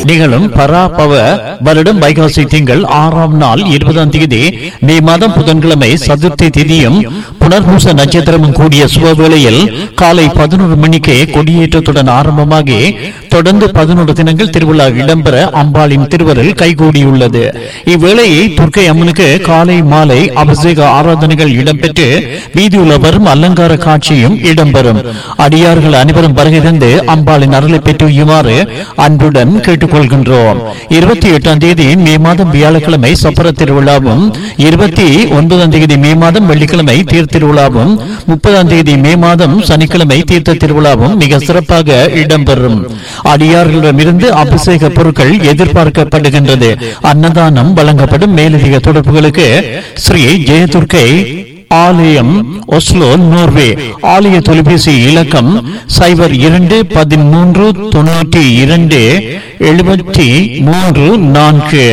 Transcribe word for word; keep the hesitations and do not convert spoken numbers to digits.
நிகழும் பராபவ வருடம் வைகாசி திங்கள் ஆறாம் நாள் இருபதாம் தேதி மே மாதம் புதன்கிழமை சதுர்த்தி திதியும் புனர்பூச நட்சத்திரமும் கூடிய சுபவேளையில் காலை பதினோரு மணிக்கு கொடியேற்றத்துடன் ஆரம்பமாகி தொடர்ந்து பதினோரு தினங்கள் திருவிழா இடம்பெற அம்பாளின் திருவருள் கைகூடியுள்ளது. இவ்வேளையை துர்க்கை அம்மனுக்கு காலை மாலை அபிஷேக ஆராதனைகள் இடம்பெற்று வீதியுள்ள வரும் அலங்கார காட்சியும் இடம்பெறும். அடியார்கள் அனைவரும் வருகை தந்து அம்பாளின் அருளை பெற்றுமாறு அன்புடன் கேட்டுக்கொள்கின்றோம். இருபத்தி எட்டாம் தேதி மே மாதம் வியாழக்கிழமை சப்பர திருவிழாவும், இருபத்தி ஒன்பதாம் தேதி மே மாதம் வெள்ளிக்கிழமை தீர்த்த திருவிழாவும், முப்பதாம் தேதி மே மாதம் சனிக்கிழமை தீர்த்த திருவிழாவும் மிக சிறப்பாக இடம்பெறும். அடியார்களிடமிருந்து அபிஷேக பொருட்கள் எதிர்பார்க்கப்படுகின்றது. அன்னதானம் வழங்கப்படும். மேலதிக தொடர்புகளுக்கு ஸ்ரீ ஜெயதுர்க்கை ஆலயம், ஒஸ்லோ, நோர்வே. ஆலய தொலைபேசி இலக்கம் சைபர் இரண்டு பதிமூன்று தொன்னூற்றி இரண்டு எழுபத்தி மூன்று நான்கு.